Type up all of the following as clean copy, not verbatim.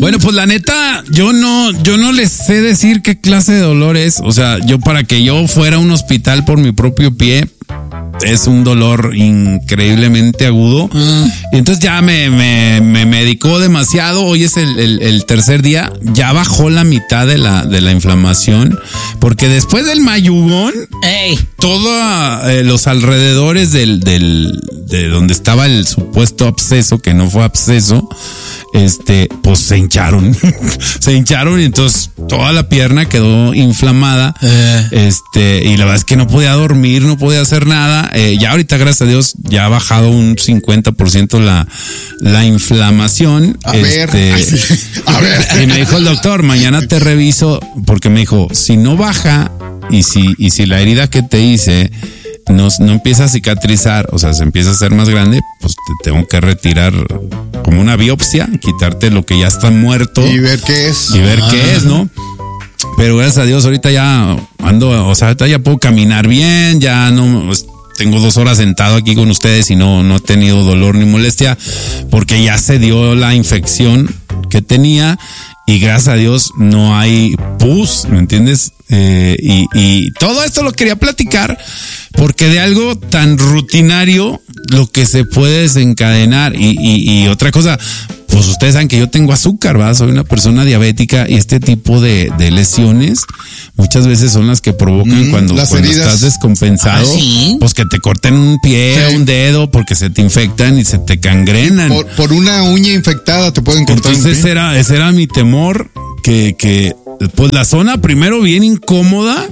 Bueno, pues la neta, yo no les sé decir qué clase de dolor es. O sea, yo para que yo fuera a un hospital por mi propio pie, es un dolor increíblemente agudo. Entonces ya me medicó demasiado. Hoy es el tercer día. Ya bajó la mitad de la inflamación. Porque después del mayugón, todos los alrededores de donde estaba el supuesto absceso, que no fue absceso, pues se hincharon. Se hincharon y entonces toda la pierna quedó inflamada. Y la verdad es que no podía dormir, no podía hacer nada. Ya ahorita, gracias a Dios, ya ha bajado un 50% la inflamación. A ver. Y me dijo el doctor, mañana te reviso, porque me dijo, si no baja y si la herida que te hice no empieza a cicatrizar, o sea, se empieza a hacer más grande, pues te tengo que retirar como una biopsia, quitarte lo que ya está muerto. Y ver qué es. Qué es, ¿no? Pero gracias a Dios ahorita ya ando, o sea, ahorita ya puedo caminar bien, ya no... Tengo 2 horas sentado aquí con ustedes y no he tenido dolor ni molestia porque ya se dio la infección que tenía y gracias a Dios no hay pus, ¿me entiendes? Y todo esto lo quería platicar porque de algo tan rutinario lo que se puede desencadenar y otra cosa, pues ustedes saben que yo tengo azúcar, ¿verdad? Soy una persona diabética y este tipo de lesiones muchas veces son las que provocan cuando estás descompensado, ¿sí? Pues que te corten un pie, un dedo, porque se te infectan y se te cangrenan. Por una uña infectada te pueden cortar. Entonces ese era mi temor, que pues la zona primero bien incómoda,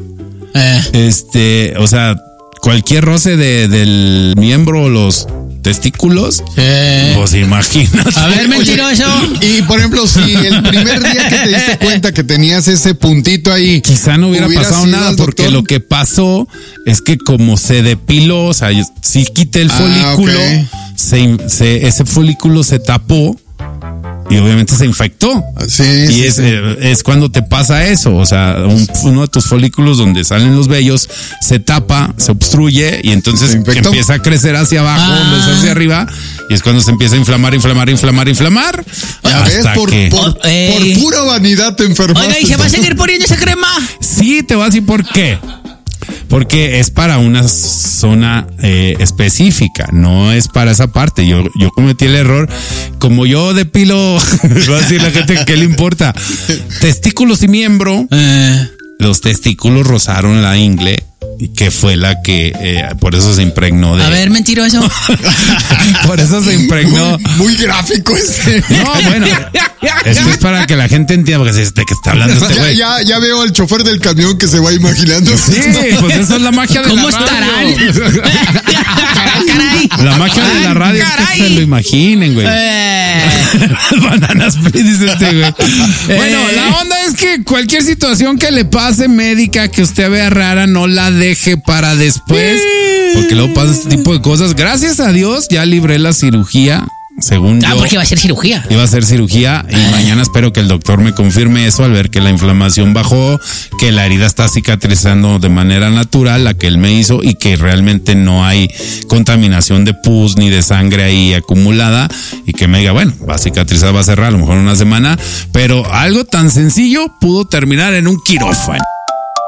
o sea, cualquier roce del miembro, los testículos, pues imagínate. A ver, mentiroso. Y por ejemplo, si el primer día que te diste cuenta que tenías ese puntito ahí, quizá no hubiera pasado nada, porque lo que pasó es que como se depiló, o sea, si quité el folículo, ese folículo se tapó y obviamente se infectó. Sí, y es cuando te pasa eso, o sea, uno de tus folículos donde salen los vellos se tapa, se obstruye y entonces empieza a crecer hacia abajo, hacia arriba, y es cuando se empieza a inflamar. Ya ves, por pura vanidad te enfermaste. Oiga, ¿y se va a seguir poniendo esa crema? Sí, te voy a decir por qué. Porque es para una zona específica, no es para esa parte. Yo cometí el error, como yo depilo, va a decir la gente que le importa, testículos y miembro, los testículos rozaron la ingle, que fue la que por eso se impregnó de... A ver, mentiroso. Por eso se impregnó. Muy gráfico ese. No, bueno, esto es para que la gente entienda, porque de que está hablando este güey. Ya veo al chofer del camión que se va imaginando. Sí, pues eso es la magia de la radio. ¿Cómo estarán? Caray. La magia de la radio es que se lo imaginen, güey. Bananas, dice este güey. Bueno, la onda es que cualquier situación que le pase médica que usted vea rara, no la deje para después, porque luego pasa este tipo de cosas. Gracias a Dios ya libré la cirugía. Según yo, porque iba a ser cirugía. Iba a ser cirugía y mañana espero que el doctor me confirme eso al ver que la inflamación bajó, que la herida está cicatrizando de manera natural, la que él me hizo, y que realmente no hay contaminación de pus ni de sangre ahí acumulada, y que me diga, bueno, va a cicatrizar, va a cerrar a lo mejor una semana, pero algo tan sencillo pudo terminar en un quirófano.